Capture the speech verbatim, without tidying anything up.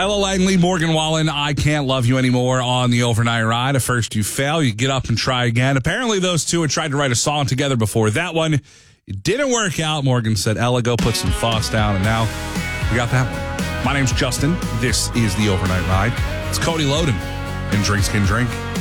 Ella Langley, Morgan Wallen, I Can't Love You Anymore on the overnight ride. At first you fail, you get up and try again. Apparently those two had tried to write a song together before. That one, it didn't work out. Morgan said, Ella, go put some Foss down. And now we got that one. My name's Justin. This is the overnight ride. It's Cody Loden and Drinks Can Drink.